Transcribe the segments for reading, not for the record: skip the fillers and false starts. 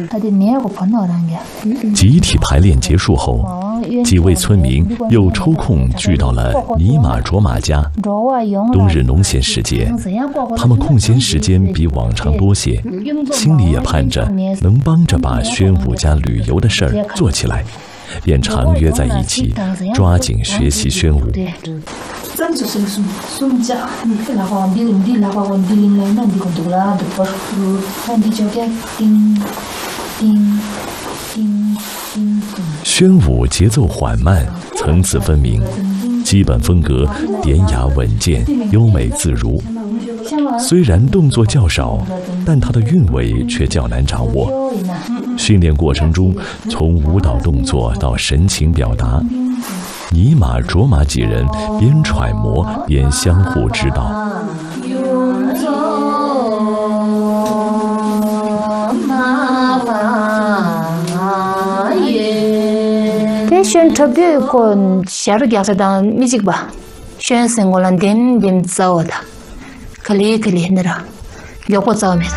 集体排练结束后，几位村民又抽空聚到了尼玛卓玛家。冬日农闲时节，他们空闲时间比往常多些，心里也盼着能帮着把宣武家旅游的事儿做起来，便常约在一起，抓紧学习宣武。宣武节奏缓慢，层次分明，基本风格典雅稳健，优美自如。虽然动作较少，但它的韵味却较难掌握。训练过程中，从舞蹈动作到神情表达，尼玛卓玛几人边揣摩边相互指导。 宣特别kon shar gyasa dan music ba宣sengolan den bim zawada kali nara yoko zawmeda。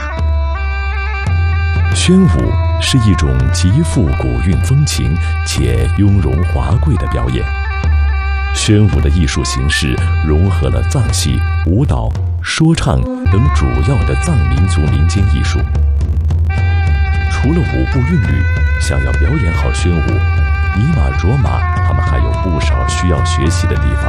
宣武是一种极富古韵风情且雍容华贵的表演。宣武的艺术形式融合了藏戏、舞蹈、说唱等主要的藏民族民间艺术。除了舞步韵律，想要表演好宣武，尼玛卓玛他们还有不少需要学习的地方。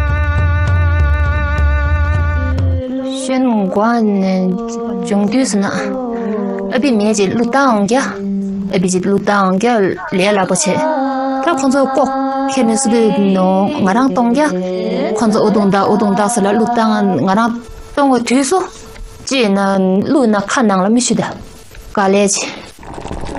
宣武馆中队是哪？比面积路当家，比起路当家来了不起。他看着国，看的是个喏，我让当家，看着我动大是了路当，我让当我推说，这那路那看能了没学的，搞来去。